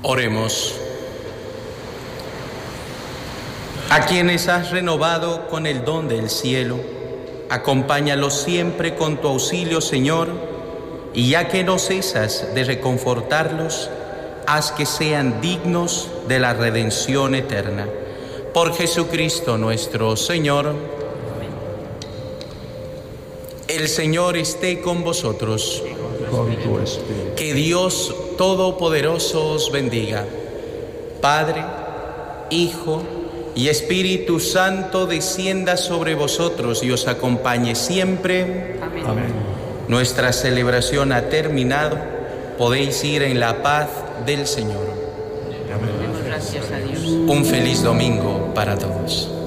Oremos. A quienes has renovado con el don del cielo, acompáñalos siempre con tu auxilio, Señor, y ya que no cesas de reconfortarlos, haz que sean dignos de la redención eterna. Por Jesucristo nuestro Señor. El Señor esté con vosotros. Que Dios Todopoderoso os bendiga. Padre, Hijo y Espíritu Santo descienda sobre vosotros y os acompañe siempre. Amén. Nuestra celebración ha terminado. Podéis ir en la paz del Señor. Demos gracias a Dios. Un feliz domingo para todos.